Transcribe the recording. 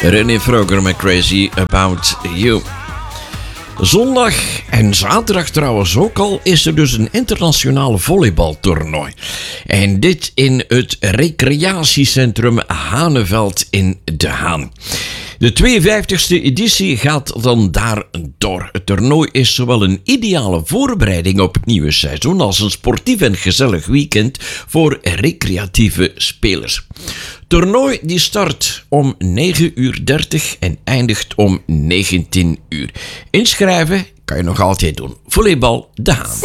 René Vroger met Crazy About You. Zondag en zaterdag trouwens ook al is er dus een internationaal volleybaltoernooi. En dit in het recreatiecentrum Haneveld in De Haan. De 52e editie gaat dan daar door. Het toernooi is zowel een ideale voorbereiding op het nieuwe seizoen als een sportief en gezellig weekend voor recreatieve spelers. Het toernooi die start om 9:30 en eindigt om 19 uur. Inschrijven kan je nog altijd doen. Volleybal De Haan.